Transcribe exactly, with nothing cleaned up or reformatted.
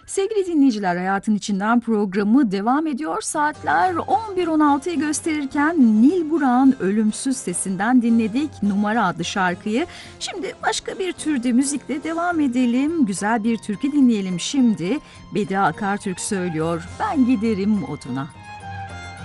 Sevgili dinleyiciler, Hayatın İçinden programı devam ediyor. Saatler on bir on altıyı gösterirken Nil Burak'ın ölümsüz sesinden dinledik Numara adlı şarkıyı. Şimdi başka bir türde müzikle devam edelim. Güzel bir türkü dinleyelim şimdi. Bediye Akartürk söylüyor, Ben Giderim Oduna.